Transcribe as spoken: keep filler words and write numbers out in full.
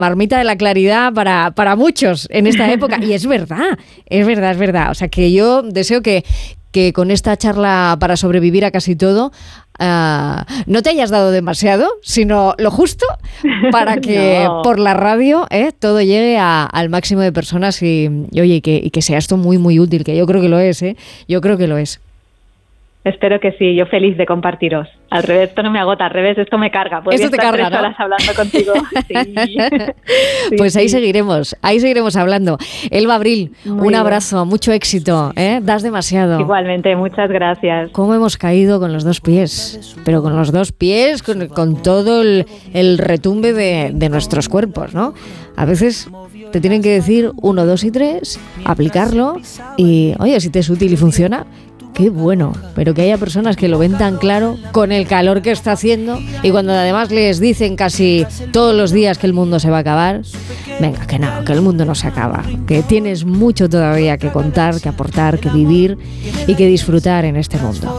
marmita de la claridad para, para muchos en esta época. Y es verdad, es verdad, es verdad. O sea, que yo deseo que, que con esta charla para sobrevivir a casi todo, Uh, no te hayas dado demasiado, sino lo justo para que no. por la radio eh, todo llegue a, al máximo de personas y, y oye, y que, y que sea esto muy, muy útil, que yo creo que lo es, ¿eh? Yo creo que lo es. Espero que sí, yo feliz de compartiros. Al revés, esto no me agota, al revés, esto me carga. Podría esto te estar carga, tres ¿no? horas hablando contigo. Sí. Pues sí, ahí sí. seguiremos, ahí seguiremos hablando. Elba Abril, Muy un bien. abrazo, mucho éxito, ¿eh? Das demasiado. Igualmente, muchas gracias. ¿Cómo hemos caído con los dos pies? Pero con los dos pies, con, con todo el, el retumbe de, de nuestros cuerpos, ¿no? A veces te tienen que decir uno, dos y tres, aplicarlo y, oye, si te es útil y funciona, qué bueno, pero que haya personas que lo ven tan claro con el calor que está haciendo y cuando además les dicen casi todos los días que el mundo se va a acabar, venga, que no, que el mundo no se acaba, que tienes mucho todavía que contar, que aportar, que vivir y que disfrutar en este mundo.